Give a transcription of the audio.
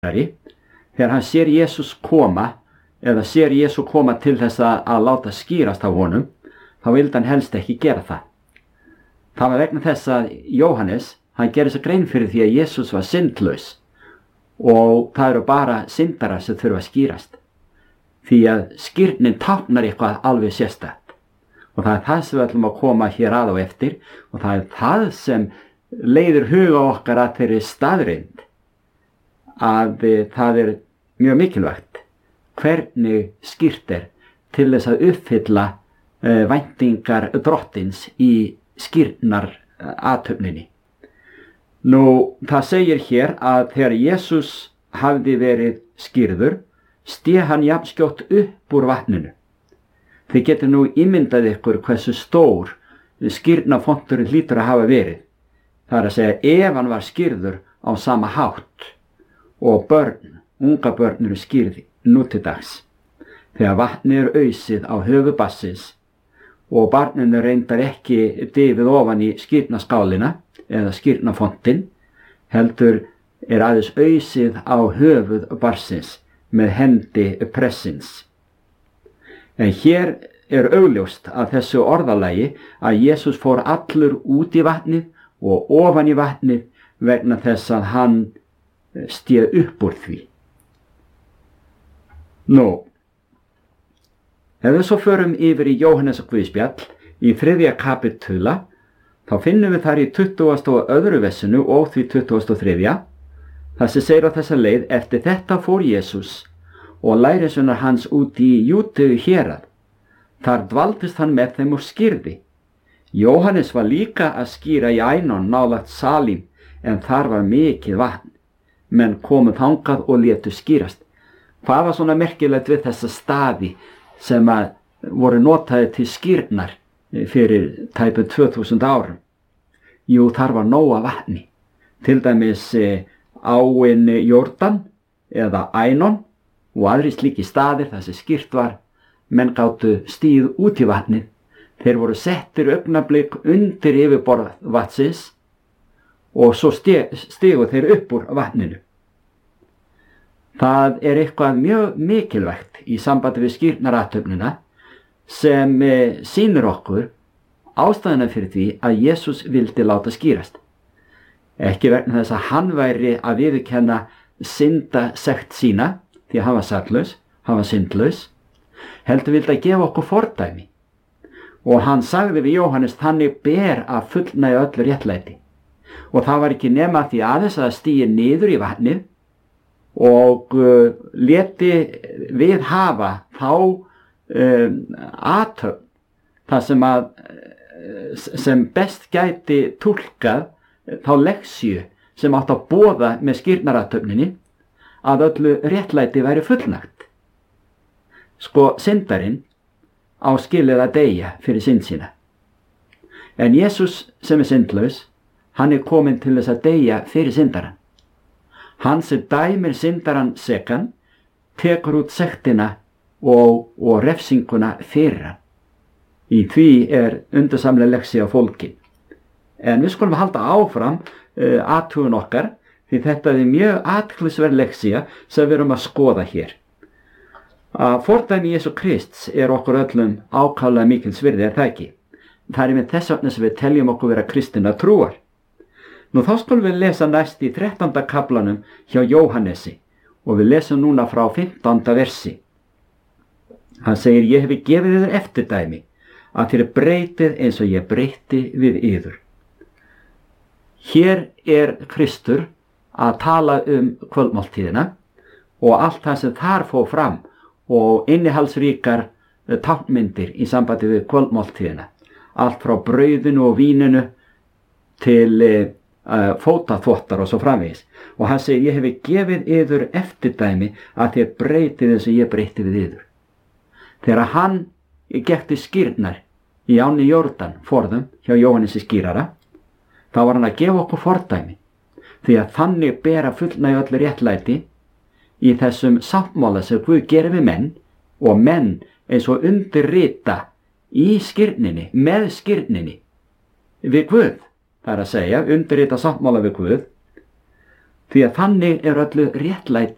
þegar hann sér Jesús koma, eða sér Jesú koma til þess að láta skýrast af honum, þá vildi hann helst ekki gera það. Það var vegna þess að Jóhannes, hann gerir sér grein fyrir því að Jesús var syndlaus og það eru bara syndarar sem þurfa að skýrast. Því að skírnin táknar eitthvað alveg sérstakt. Og það er það sem við ætlum að koma hér að og eftir, og það er það sem leiðir huga okkar að þeirri staðreynd að það er mjög mikilvægt hvernig skýrt er til þess að uppfylla væntingar drottins í skírnar athöfninni. Nú, það segir hér að þegar Jesús hafði verið skírður, sté hann jafnskjótt upp úr vatninu. Þið getur nú ímyndað ykkur hversu stór skírnafonturinn hlýtur að hafa verið. Það er að segja, ef hann var skírður á sama hátt og unga börn eru skírð nú til dags. Þegar vatnið er ausið á höfuð barnsins og barninu reyndar ekki dýfið ofan í skírnaskálina eða skírnafontin, heldur er aðeins ausið á höfuð barnsins með hendi pressins. En hér er augljóst að þessu orðalagi að Jesús fór allur út í vatnið og ofan í vatnið vegna þess að hann stéð upp úr því. Nú, ef við svo förum yfir í Jóhannesar guðspjall í 3. kapitula, þá finnum við þar í 22. versinu og því 23. Það sem segir á þessa leið, eftir þetta fór Jesús og lærisveinar hans út í Júdeu hérað. Þar dvaldist hann með þeim og skýrði. Jóhannes var líka að skýra í Ænon nálægt Salím, en þar var mikið vatn. Menn komu þangað og létu skýrast. Hvað var svona merkilegt við þessa staði sem að voru notaði til skýrnar fyrir tæpum 2000 árum? Jú, þar var nóg af vatni. Til dæmis áin Jórdan eða Ænon og aðri slíki staðir þar sem skýrt var. Menn gátu stíð út í vatnið. Þeir voru settir augnablik undir yfirborð vatnsins og svo stigu þeir upp úr vatninu. Það er eitthvað mjög mikilvægt í sambandi við skírnarathöfnina sem sýnir okkur ástæðuna fyrir því að Jesús vildi láta skýrast. Ekki vegna þess að hann væri að viðurkenna syndasekt sína, því að hann var saklaus, hann var syndlaus, heldur vildi að gefa okkur fordæmi. Og hann sagði við Jóhannes, þannig ber að fullnægja öllu réttlæti. Og það var ekki nema því aðeins að stígi niður í vatnið og leti við hafa þá athöfn, það sem best gæti túlkað þá leksíu sem átt að boða með skírnarathöfninni, að öllu réttlæti væri fullnægt. Sko, syndarinn á skilið að deyja fyrir synd sína. En Jesús sem er syndlaus, hann er kominn til þess að deyja fyrir syndarann. Hann sem dæmir syndarann sekan, tekur út sektina og refsinguna fyrir hann. Í því er undursamlega leksía fólkin. En við skulum halda áfram athugun okkar, því þetta er mjög athyglisverð leksía sem við erum að skoða hér. Að fordæmi Jesú Krists er okkur öllum ákaflega mikils virði, er það ekki? Það er með þess vegna sem við teljum okkur vera kristinna trúar. Nú þá skulum við lesa næst í 13. kaflanum hjá Jóhannesi og við lesum núna frá 15. versi. Hann segir, ég hefi gefið yður eftirdæmi að þér breytið eins og ég breyti við yður. Hér er Kristur að tala kvöldmáltíðina og allt það sem þar fór fram og innihaldsríkar táknmyndir í sambandi við kvöldmáltíðina. Allt frá brauðinu og víninu til fótaþvottar og svo framvegis. Og hann segir, ég hefi gefið yður eftirdæmi að þér breytið eins og ég breyti við yður. Þegar hann gekk til skírnar í ánni Jórdan forðum hjá Jóhannesi skírara, þá var hann að gefa okkur fordæmi, því að þannig ber að fullnægja öllu réttlæti í þessum sáttmála sem Guð gerir við menn, og menn eins og undirrita í skírninni, með skírninni við Guð, það er að segja undirrita sáttmála við Guð, því að þannig er öllu réttlæti